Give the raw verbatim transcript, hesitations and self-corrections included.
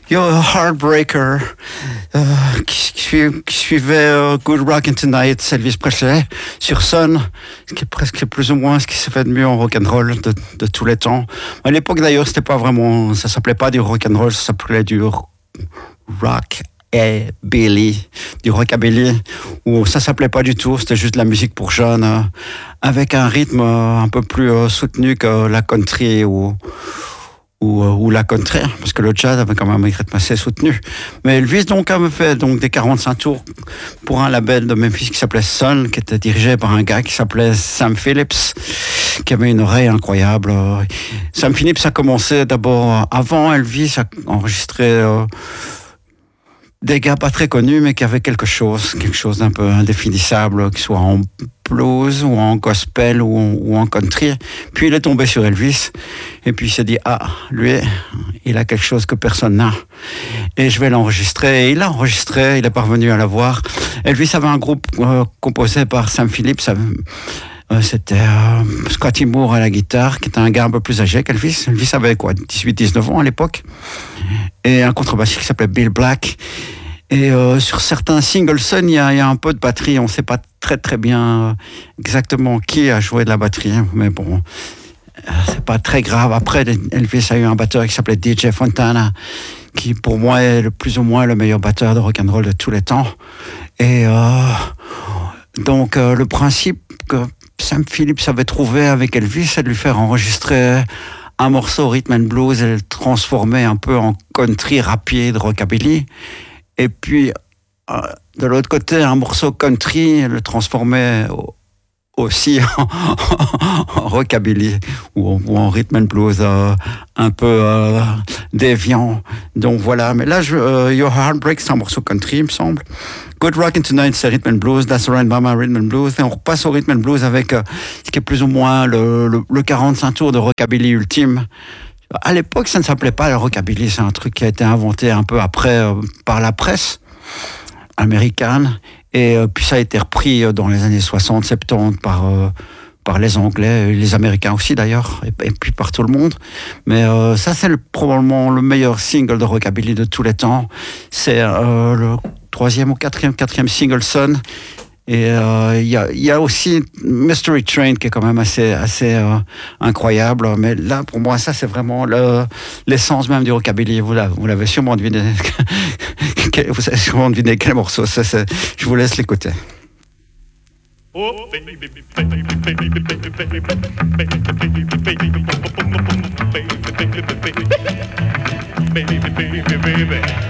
You're a Heartbreaker, euh, qui, qui, qui suivait uh, Good Rockin' Tonight, Elvis Presley, sur Sun, ce qui est presque plus ou moins ce qui s'est fait de mieux en rock'n'roll de, de tous les temps. À l'époque d'ailleurs, c'était pas vraiment, ça s'appelait pas du rock'n'roll, ça s'appelait du rock et Billy, du rockabilly, où ça s'appelait pas du tout, c'était juste de la musique pour jeunes, euh, avec un rythme euh, un peu plus euh, soutenu que la country ou Ou, ou la country, parce que le jazz avait quand même un rythme assez soutenu. Mais Elvis donc avait fait donc des quarante-cinq tours pour un label de Memphis qui s'appelait Sun, qui était dirigé par un gars qui s'appelait Sam Phillips, qui avait une oreille incroyable. Sam Phillips a commencé d'abord avant Elvis à enregistrer euh, des gars pas très connus, mais qui avaient quelque chose, quelque chose d'un peu indéfinissable, qui soit en blues ou en gospel ou, ou en country. Puis il est tombé sur Elvis et puis il s'est dit ah, lui il a quelque chose que personne n'a et je vais l'enregistrer. Et il l'a enregistré, il est parvenu à l'avoir. Elvis avait un groupe euh, composé par Sam Phillips. Euh, c'était euh, Scotty Moore à la guitare, qui était un gars un peu plus âgé qu'Elvis. Elvis avait quoi, dix-huit dix-neuf ans à l'époque, et un contrebassiste qui s'appelait Bill Black. Et euh, sur certains singles Sun, il y, y a un peu de batterie. On ne sait pas très très bien exactement qui a joué de la batterie, mais bon, euh, c'est pas très grave. Après, Elvis a eu un batteur qui s'appelait D J Fontana, qui pour moi est le plus ou moins le meilleur batteur de rock'n'roll de tous les temps. Et euh, donc euh, le principe que Sam Phillips avait trouvé avec Elvis, c'est de lui faire enregistrer un morceau rhythm and blues et le transformer un peu en country rapide, rockabilly. Et puis, euh, de l'autre côté, un morceau country, le transformer au, aussi en, en rockabilly ou, ou en rhythm and blues euh, un peu euh, déviant. Donc voilà, mais là, je, euh, Your Heartbreak, c'est un morceau country, il me semble. Good Rockin' Tonight, c'est rhythm and blues. That's Right Mama, rhythm and blues. Et on repasse au rhythm and blues avec euh, ce qui est plus ou moins le, le, le quarante-cinq tours de rockabilly ultime. À l'époque, ça ne s'appelait pas le rockabilly, c'est un truc qui a été inventé un peu après euh, par la presse américaine, et euh, puis ça a été repris euh, dans les années soixante soixante-dix par, euh, par les Anglais, les Américains aussi d'ailleurs, et, et puis par tout le monde. Mais euh, ça, c'est le, probablement le meilleur single de rockabilly de tous les temps. C'est euh, le troisième ou quatrième, quatrième single Sun. Et il euh, y, a, y a aussi Mystery Train qui est quand même assez, assez euh, incroyable. Mais là, pour moi, ça, c'est vraiment le, l'essence même du rockabilly. Vous, la, vous l'avez sûrement deviné. Vous avez sûrement deviné quel morceau. Ça, c'est, je vous laisse l'écouter. Oh, baby, baby, baby, baby, baby, baby, baby, baby, baby, baby, baby, baby.